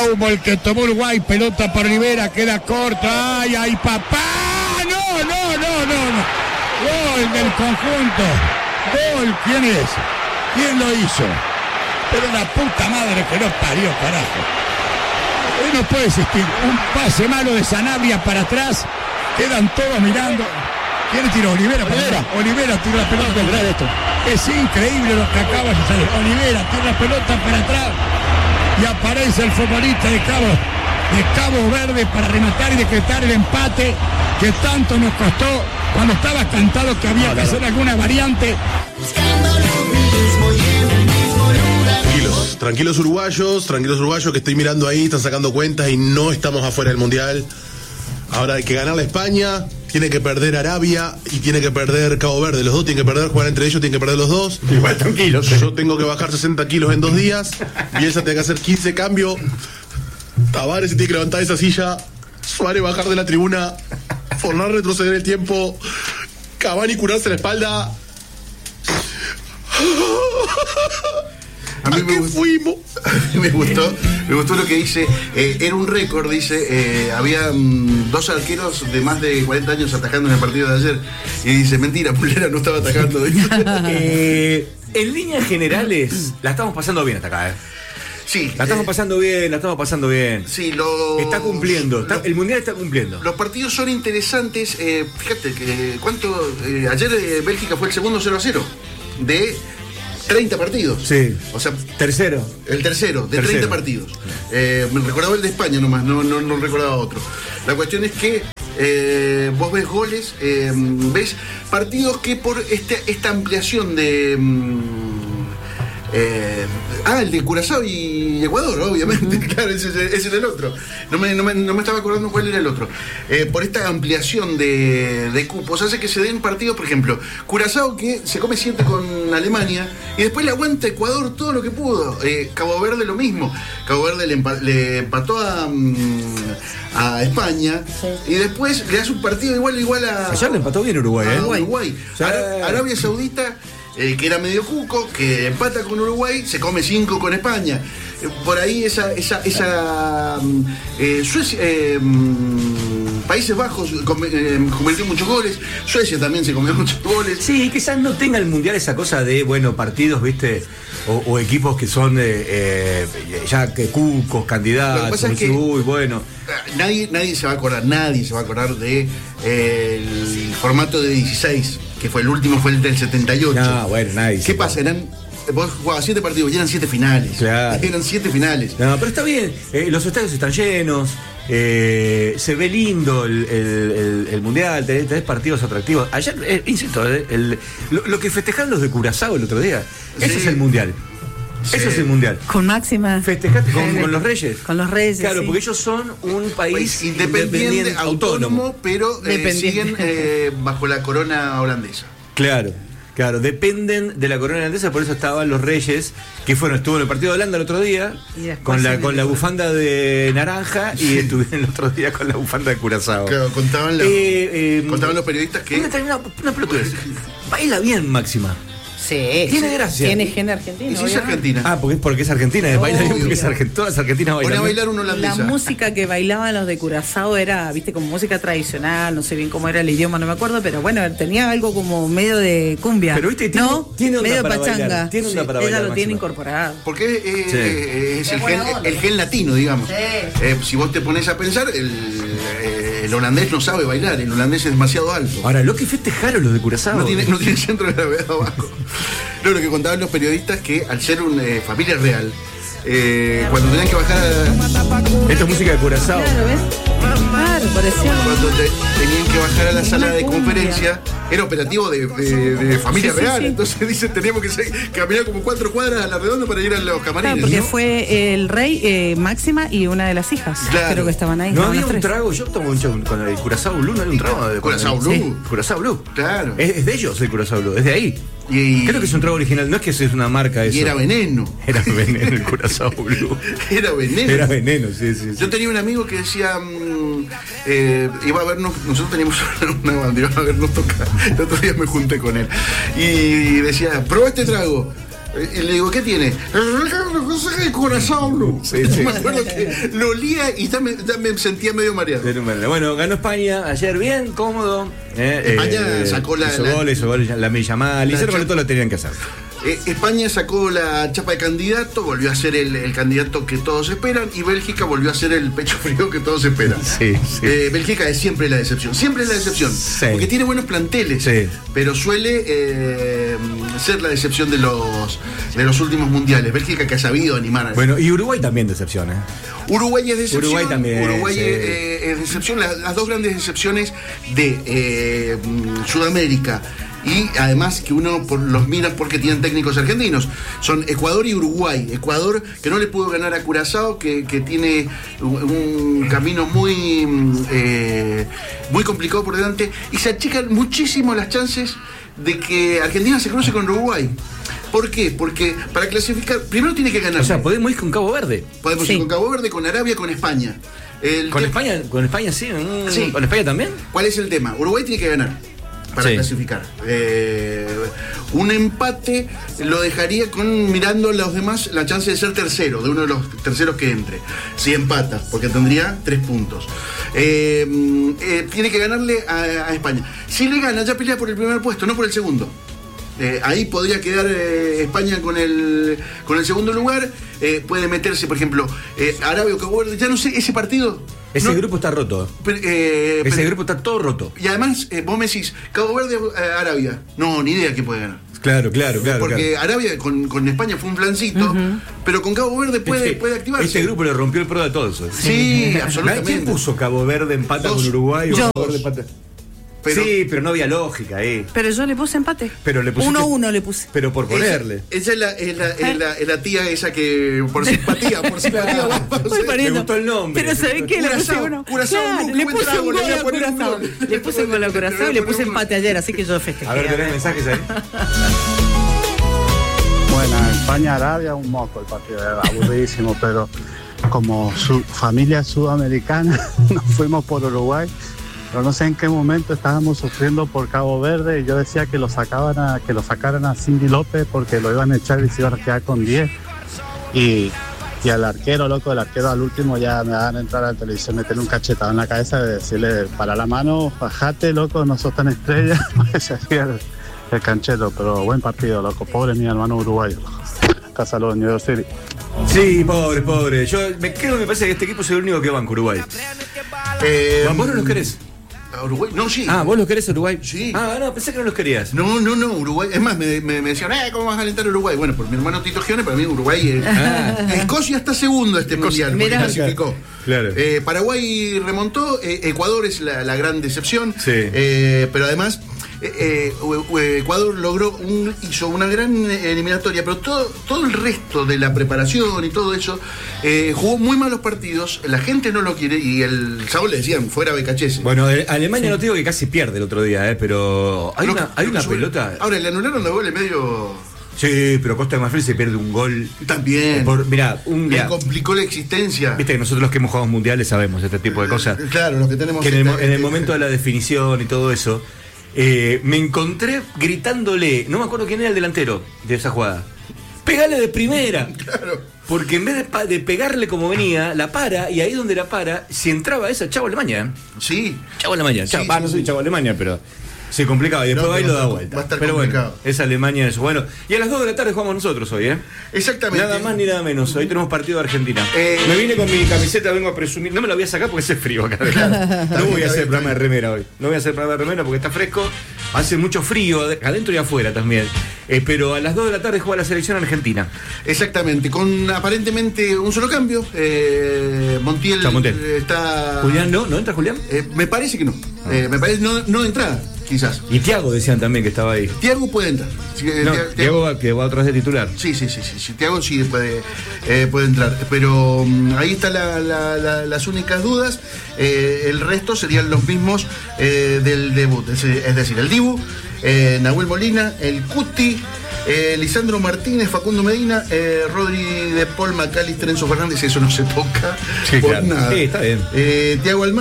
humo el que tomó Uruguay, pelota por Rivera, queda corta, ay, papá, no. Gol del conjunto, gol, ¿quién es? ¿Quién lo hizo? Pero la puta madre que nos parió, carajo. No puede existir un pase malo de Sanabria para atrás, quedan todos mirando. ¿Quién tiró? Olivera tiró la pelota para atrás de esto. Es increíble lo que acaba de salir. Olivera tira la pelota para atrás y aparece el futbolista de Cabo Verde para rematar y decretar el empate que tanto nos costó cuando estaba cantado que había que hacer alguna variante. Tranquilos uruguayos que estoy mirando ahí, están sacando cuentas y no estamos afuera del Mundial. Ahora hay que ganar a España, tiene que perder Arabia y tiene que perder Cabo Verde. Los dos tienen que perder, jugar entre ellos, tienen que perder los dos. Igual tranquilos. Yo tengo que bajar 60 kilos en 2 días. Bielsa tiene que hacer 15 cambios. Tavares se tiene que levantar de esa silla. Suárez bajar de la tribuna. Forlán retroceder el tiempo. Cavani curarse la espalda. A mí me gustó lo que dice. Era un récord, dice. Había 2 arqueros de más de 40 años atajando en el partido de ayer. Y dice, mentira, Pulera no estaba atajando. En líneas generales, la estamos pasando bien hasta acá, Sí. La estamos pasando bien. Sí, está cumpliendo. El Mundial está cumpliendo. Los partidos son interesantes. Fíjate que ayer Bélgica fue el segundo 0-0 de 30 partidos. Sí. O sea, tercero. El tercero, de 30 partidos. Me recordaba el de España nomás, no recordaba otro. La cuestión es que vos ves goles, ves partidos que por esta ampliación de... el de Curazao y Ecuador, obviamente. Claro, ese era el otro. No me estaba acordando cuál era el otro. Por esta ampliación de cupos hace que se den partidos, por ejemplo, Curazao que se come 7 con Alemania y después le aguanta Ecuador todo lo que pudo. Cabo Verde lo mismo. Cabo Verde le empató a España, sí. Y después le hace un partido igual a... Ayer le empató bien Uruguay. Uruguay. Sí. Arabia Saudita, que era medio cuco, que empata con Uruguay, se come 5 con España. Por ahí Suecia, Países Bajos convirtió muchos goles. Suecia también se comió muchos goles. Sí, quizás no tenga el Mundial esa cosa de, partidos, ¿viste? O equipos que son ya que cucos, candidatos. Lo que pasa es que uy, bueno. Nadie se va a acordar de el formato de 16, que fue el último, fue el del 78. No, bueno, nadie. ¿Qué pasa? Vos jugabas 7 partidos y eran 7 finales. Claro. Eran 7 finales. No, pero está bien. Los estadios están llenos. Se ve lindo el Mundial. Tenés partidos atractivos. Ayer, insisto, lo que festejaron los de Curazao el otro día. Sí. Eso es el Mundial. Sí. Eso es el Mundial. Con Máxima. Festejaste con los Reyes. Con los Reyes. Claro, sí. Porque ellos son un país independiente, autónomo, pero siguen bajo la corona holandesa. Claro, dependen de la corona holandesa, por eso estaban los Reyes, que estuvo en el partido de Holanda el otro día, con la bufanda de naranja, y estuvieron el otro día con la bufanda de Curazao. Claro, contaban los periodistas que... Una pelotudez. Baila bien, Máxima. Sí. Tiene gracia. Tiene gen argentino. Y si es argentina. Porque es argentina. Baila bien porque todas las argentinas bailan. Pone a bailar una holandesa. La música que bailaban los de Curazao era, viste, como música tradicional, no sé bien cómo era el idioma, no me acuerdo, pero bueno, tenía algo como medio de cumbia. Pero viste, tiene onda medio para pachanga. Bailar. Tiene onda para bailar. Ella lo tiene incorporado. Porque es el gen latino, digamos. Sí. Si vos te pones a pensar, el holandés no sabe bailar, el holandés es demasiado alto. Ahora, lo que festejaron los de Curazao. No tiene centro de gravedad abajo. No, lo que contaban los periodistas que al ser una familia real, cuando tenían que bajar Esto es música de Curazao. Claro, ¿ves? Claro, parecía. Cuando tenían que bajar a la sala de conferencia, era operativo de familia real. Sí. Entonces dicen, teníamos que caminar como 4 cuadras a la redonda para ir a los camarines. Claro, porque fue el rey, Máxima y una de las hijas. Claro. Creo que estaban ahí. No había un trago, yo tomo con el Curazao Blue, no hay un trago de Curazao Blue. Sí. Curazao Blue. Claro. Es de ellos el Curazao Blue, es de ahí. Creo que es un trago original, no es que es una marca eso. Y era veneno. Era veneno el Curazao Blue. Era veneno, sí. Yo tenía un amigo que decía, iba a vernos, nosotros teníamos una banda, iba a vernos tocar. El otro día me junté con él. Y decía, probá este trago. Y le digo, ¿qué tiene? Curazao. Sí, sí. Me acuerdo que lo olía y ya me sentía medio mareado. Bueno, ganó España ayer bien, cómodo. España sacó hizo gol, la Milla Mal. Hicieron con todo lo tenían que hacer. España sacó la chapa de candidato, volvió a ser el candidato que todos esperan, y Bélgica volvió a ser el pecho frío que todos esperan. Sí. Bélgica es siempre la decepción, sí. Porque tiene buenos planteles, sí. Pero suele ser la decepción de los últimos mundiales. Bélgica que ha sabido animar. Bueno, y Uruguay también decepción, Uruguay es decepción. Uruguay también. Uruguay es decepción. Las dos grandes decepciones de Sudamérica. Y además que uno los mira porque tienen técnicos argentinos. Son Ecuador y Uruguay. Ecuador que no le pudo ganar a Curazao, que tiene un camino muy complicado por delante. Y se achican muchísimo las chances de que Argentina se cruce con Uruguay. ¿Por qué? Porque para clasificar, primero tiene que ganar. O sea, podemos ir con Cabo Verde. Podemos ir con Cabo Verde, con Arabia, con España. ¿Con España sí? Sí. ¿Con España también? ¿Cuál es el tema? Uruguay tiene que ganar para clasificar. Un empate lo dejaría mirando a los demás la chance de ser tercero, de uno de los terceros que entre. Si empata, porque tendría 3 puntos. Tiene que ganarle a España. Si le gana, ya pelea por el primer puesto, no por el segundo. Ahí podría quedar España con el segundo lugar. Puede meterse, por ejemplo, Arabia o Cabo Verde. Ya no sé, ese partido. Ese grupo está roto. Ese grupo está todo roto. Y además, vos me decís, Cabo Verde, Arabia. No, ni idea que puede ganar. Claro. Porque Arabia con España fue un plancito, pero con Cabo Verde puede activarse. Este grupo le rompió el pro de todos. Sí, absolutamente. ¿Quién puso Cabo Verde empata con Uruguay? Yo. Cabo Verde empata? Sí, pero no había lógica ahí. Pero yo le puse empate. Pero le pusiste, 1-1 le puse. Pero por ponerle. Esa es la tía esa que por simpatía. Me gustó el nombre. Pero ¿sabés qué? Le puse uno. Curazao, le puse un gol a Curazao. Le puse un gol a Curazao y le puse empate ayer, así que yo festejé. A ver, ¿tenés mensajes ahí? Bueno, España-Arabia un moco el partido, era aburridísimo, pero como su familia sudamericana nos fuimos por Uruguay. Pero no sé en qué momento estábamos sufriendo por Cabo Verde y yo decía que lo sacaran a Cindy López porque lo iban a echar y se iban a quedar con 10. Y al arquero, loco, el arquero al último ya me van a entrar a la televisión, meterle un cachetado en la cabeza y decirle, para la mano, bajate, loco, no sos tan estrella. Ese hacía el canchero, pero buen partido, loco. Pobre mi hermano uruguayo. Acá saludos en New York City. Sí, pobre. Yo me parece que este equipo es el único que banca Uruguay. ¿Vos no los querés? ¿A Uruguay? No, sí. Ah, ¿vos los querés Uruguay? Sí. No, pensé que no los querías. No, Uruguay. Es más, me decían, ¿cómo vas a alentar a Uruguay? Bueno, por mi hermano Tito Gione, para mí Uruguay Escocia está segundo mundial, porque clasificó. Claro. Paraguay remontó, Ecuador es la gran decepción. Sí. Pero además, Ecuador hizo una gran eliminatoria, pero todo el resto de la preparación y todo eso, jugó muy malos partidos, la gente no lo quiere, y el sábado le decían, fuera Becachese. Bueno, Alemania no te digo que casi pierde el otro día, pero hay una pelota. Ahora, le anularon los goles medio... Sí, pero Costa de Marfil se pierde un gol. También. Le complicó la existencia. Viste que nosotros los que hemos jugado mundiales sabemos este tipo de cosas. Claro, lo que tenemos... Que en el momento de la definición y todo eso, me encontré gritándole, no me acuerdo quién era el delantero de esa jugada. ¡Pégale de primera! Claro. Porque en vez de pegarle como venía, la para, y ahí donde la para, si entraba esa, chavo Alemania. Sí. Chavo Alemania. No soy chavo Alemania, pero se complicaba y después va y lo da vuelta. Va a estar pero complicado. Bueno, es Alemania eso. Bueno, y a las 2 de la tarde jugamos nosotros hoy, Exactamente. Nada más ni nada menos. Hoy tenemos partido de Argentina. Me vine con mi camiseta, vengo a presumir. No me la voy a sacar porque hace frío acá. No voy a hacer programa de remera hoy. No voy a hacer programa de remera porque está fresco. Hace mucho frío, adentro y afuera también. Pero a las 2 de la tarde juega la selección argentina. Exactamente, con aparentemente un solo cambio. Montiel está... ¿Julián no? ¿No entra Julián? Me parece que no. Me parece no de entrada, quizás. Y Thiago decían también que estaba ahí. Thiago puede entrar. Thiago que va otra vez de titular. Sí. Thiago sí puede entrar. Pero ahí están las únicas dudas. El resto serían los mismos del debut. Es decir, el Dibu, Nahuel Molina, el Cuti, Lisandro Martínez, Facundo Medina, Rodri de Paul, McAllister, Enzo Fernández. Eso no se toca por nada. Sí, está bien. Thiago Almada,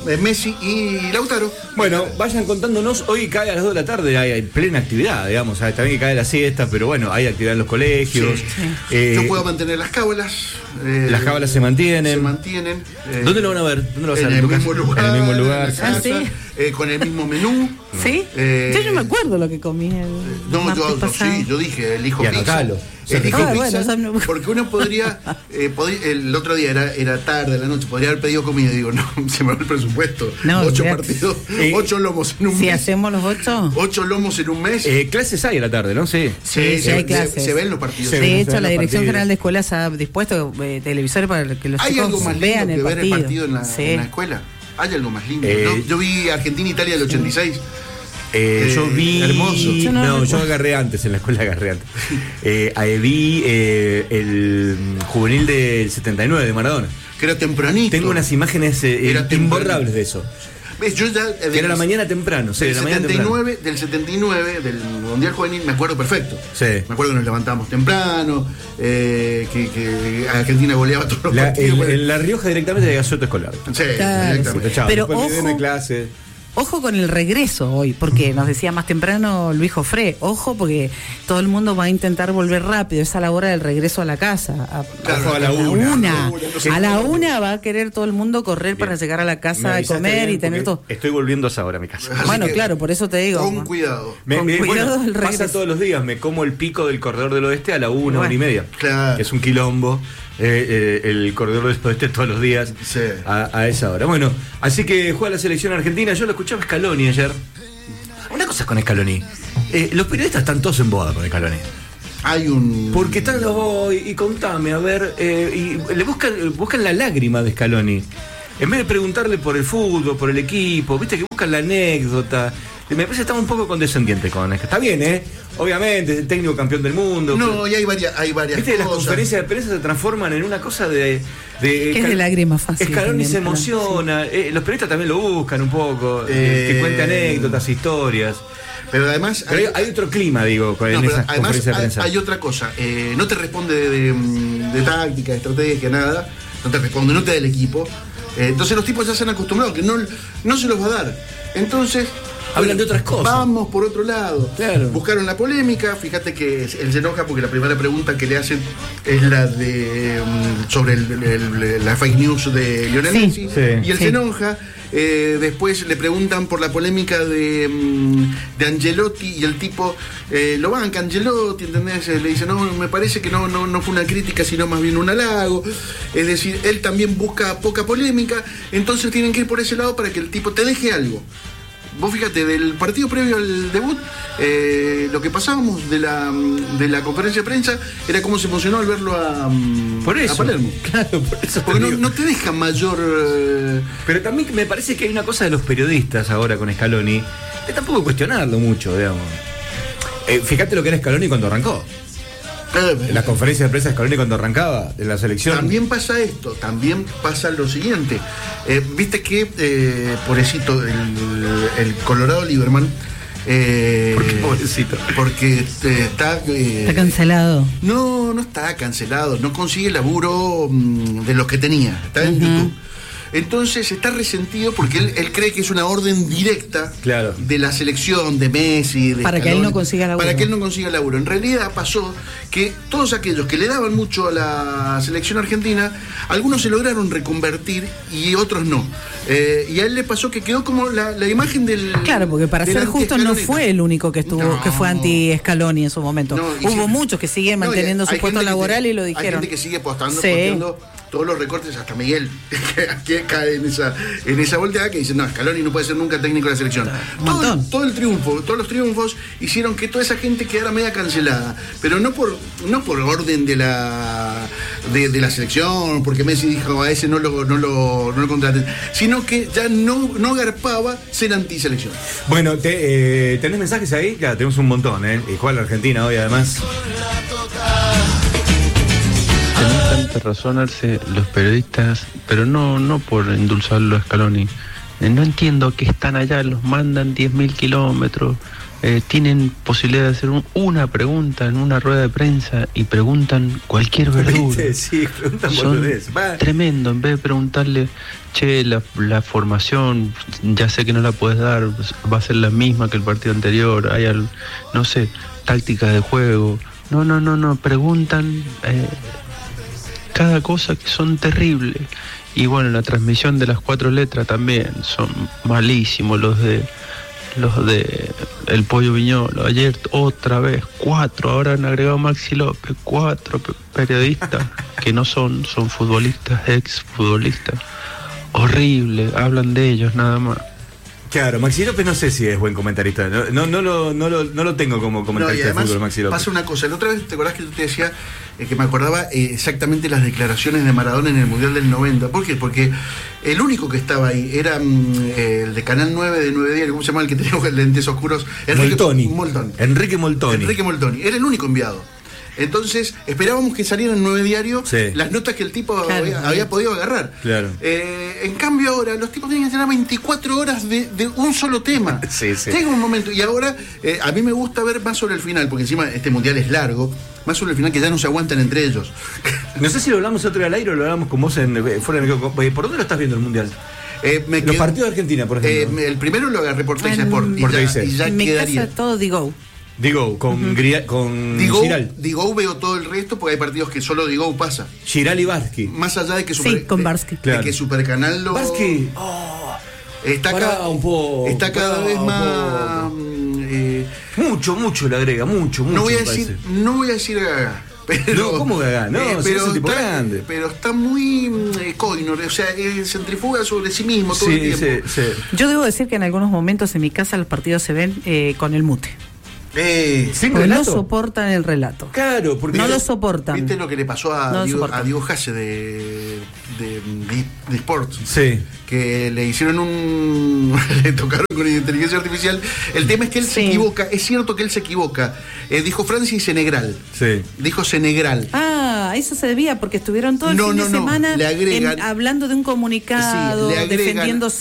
Messi y Lautaro. Bueno, vayan contándonos. Hoy cae a las 2 de la tarde, hay plena actividad, digamos. También que cae la siesta, pero bueno, hay actividad en los colegios. Sí. Yo puedo mantener las cábalas. Las cábalas se mantienen. ¿Dónde lo van a ver? ¿Dónde lo vas a ver? En el mismo lugar. En el mismo lugar. En la casa, ¿sí? Con el mismo menú. ¿Sí? Yo no me acuerdo lo que comí yo dije, elijo Y pizza. anotalo. Elijo pizza, bueno, porque uno podría, el otro día era tarde, la noche, podría haber pedido comida. Digo, no, se me va el presupuesto. No, 8 fíjate. partidos, 8 lomos en un Si mes. hacemos los 8. 8 lomos en un mes. Clases hay a la tarde, ¿no? Sí. Sí, hay clases. Se ven los partidos. Se De ven hecho, la los Dirección partidos. General de Escuelas ha dispuesto televisores para que los ¿Hay chicos algo más lindo vean que el ver partido. el partido en la escuela? ¿Hay algo más lindo? No, yo vi Argentina-Italia del 86. Yo vi. Hermoso. Yo agarré antes, en la escuela agarré antes. Vi el juvenil del 79 de Maradona. Que era tempranito. Tengo unas imágenes Era imborrables de eso. ¿Ves? Yo ya. Que era la mañana temprano, sí, Del de la mañana 79, del 79, del Mundial Juvenil, me acuerdo perfecto. Sí. Me acuerdo que nos levantamos temprano, que Argentina goleaba todos los partidos. En La Rioja directamente de gasoto escolar. Sí, Claro, directamente. Chao, Pero después me ojo- deme clase. Ojo con el regreso hoy, porque nos decía más temprano Luis Jofré, ojo porque todo el mundo va a intentar volver rápido, es a la hora del regreso a la casa. Ojo a la una. A la una va a querer todo el mundo correr para llegar a la Me casa a avisaste comer bien y tener porque todo. Estoy volviendo a esa hora a mi casa. Así Bueno, que, claro, por eso te digo. Con cuidado. Con cuidado el pasa regreso. todos los días, me como el pico del corredor del oeste a la 1 y media. Claro. Que es un quilombo. El corredor del oeste todos los días Sí. a esa hora. Bueno, así que juega la selección argentina. Yo lo escuchaba a Scaloni ayer. Una cosa con Scaloni. Los periodistas están todos en boda con Scaloni. Hay un. Porque están los y contame, a ver, y le buscan la lágrima de Scaloni. En vez de preguntarle por el fútbol, por el equipo, viste que buscan la anécdota. Me parece que estamos un poco condescendientes con esto. Está bien, obviamente, es el técnico campeón del mundo. No, y hay varias Viste, las cosas. conferencias de prensa se transforman en una cosa de Que es de lágrimas fácil. Scaloni también, se claro. emociona. Los periodistas también lo buscan un poco. Que cuente anécdotas, historias. Pero además. Pero hay otro clima, digo, No, en pero esas además conferencias de prensa. hay otra cosa. No te responde de táctica, de estrategia, nada. No te responde, no te da el equipo. Entonces los tipos ya se han acostumbrado que no se los va a dar. Entonces. Hablan de otras cosas. Vamos por otro lado. Claro. Buscaron la polémica. Fíjate que él se enoja porque la primera pregunta que le hacen es la de sobre la fake news de Lionel Sí. Messi. Sí. Y él se enoja. Después le preguntan por la polémica de Angelotti y el tipo lo banca Angelotti, ¿entendés? Le dice, no, me parece que no fue una crítica, sino más bien un halago. Es decir, él también busca poca polémica, entonces tienen que ir por ese lado para que el tipo te deje algo. Vos fíjate, del partido previo al debut, lo que pasábamos de la conferencia de prensa era cómo se emocionó al verlo a Palermo. Claro, por eso. Porque te digo. no te deja mayor. Pero también me parece que hay una cosa de los periodistas ahora con Scaloni, que tampoco cuestionarlo mucho, digamos. Fíjate lo que era Scaloni cuando arrancó. En la conferencia de prensa de Scaloni cuando arrancaba en la selección. También pasa esto, también pasa lo siguiente. Viste que, pobrecito, el Colorado Lieberman. ¿Por qué pobrecito? Porque está. Está cancelado. No está cancelado, no consigue laburo de los que tenía. Está en YouTube. Entonces está resentido porque él cree que es una orden directa Claro. de la selección, de Messi, de Para que él Scaloni, no consiga laburo. Para que él no consiga laburo. En realidad pasó que todos aquellos que le daban mucho a la selección argentina, algunos se lograron reconvertir y otros no. Y a él le pasó que quedó como la imagen del. Claro, porque para del ser justo no anti-escalonista. fue el único que estuvo, No. que fue anti-Scaloni en su momento. No, y Hubo sí. muchos que siguen No, y manteniendo su hay puesto gente que laboral y lo Hay dijeron. gente que sigue posteando Sí. todos los recortes, hasta Miguel, que cae en esa volteada que dice, no, Scaloni no puede ser nunca técnico de la selección. Un montón. Todo el triunfo, todos los triunfos hicieron que toda esa gente quedara media cancelada, pero no por orden de la selección, porque Messi dijo a ese no lo contraten, sino que ya no garpaba ser antiselección. Bueno, ¿tenés mensajes ahí? Claro, tenemos un montón, y juega la Argentina hoy además. Tenés tanta razón, Arce, los periodistas, pero no por endulzarlo a Scaloni. No entiendo que están allá, los mandan 10.000 kilómetros, tienen posibilidad de hacer una pregunta en una rueda de prensa y preguntan cualquier verdura. Sí, preguntan Son boludez. tremendo. En vez de preguntarle, che, la formación, ya sé que no la puedes dar, va a ser la misma que el partido anterior, hay no sé, tácticas de juego. No, preguntan cada cosa que son terribles. Y bueno, la transmisión de las 4 letras también son malísimos los de El Pollo Viñolo. Ayer otra vez 4, ahora han agregado Maxi López, 4 periodistas que no son futbolistas, ex futbolistas. Horrible, hablan de ellos nada más. Claro, Maxi López no sé si es buen comentarista. No lo tengo como comentarista de fútbol, Maxi López. Pasa una cosa, la otra vez te acordás que yo te decía que me acordaba exactamente las declaraciones de Maradona en el Mundial del 90. ¿Por qué? Porque el único que estaba ahí era el de Canal 9 de 9 Diario, ¿cómo se llama el que tenía lentes oscuros? Enrique Moltoni. Era el único enviado. Entonces esperábamos que salieran en 9 Diario las notas que el tipo había podido agarrar. Claro. En cambio ahora los tipos tienen que tener 24 horas de un solo tema. Tengo un momento. Y ahora a mí me gusta ver más sobre el final, porque encima este mundial es largo, más sobre el final, que ya no se aguantan entre ellos. No sé si lo hablamos otro día al aire o lo hablamos con vos fuera de... ¿Por dónde lo estás viendo el mundial? Los partidos de Argentina, por ejemplo. El primero lo agarré por Teis Sport y ya en mi quedaría. casa todo Digo. Digo, con Giral. Digo veo todo el resto porque hay partidos que solo Digo pasa. Giral y Barsky. Más allá de que con Barsky. Que Supercanal lo... Barsky. Está cada vez más... Mucho le agrega, mucho. No voy a decir Gaga. Pero, ¿cómo Gaga? No, pero, es un tipo grande. Pero está muy coinor, o sea, centrifuga sobre sí mismo todo el tiempo. Sí. Yo debo decir que en algunos momentos en mi casa los partidos se ven con el mute. ¿Sin porque relato? no soportan el relato. Claro, porque no lo soportan. ¿Viste lo que le pasó a Diego Hase de Sports? Sí. Que le hicieron le tocaron con inteligencia artificial. El tema es que él se equivoca. Es cierto que él se equivoca. Dijo Francia y Senegal. Sí. Dijo Senegal. Eso se debía porque estuvieron todo el fin de semana le agregan, hablando de un comunicado, defendiéndose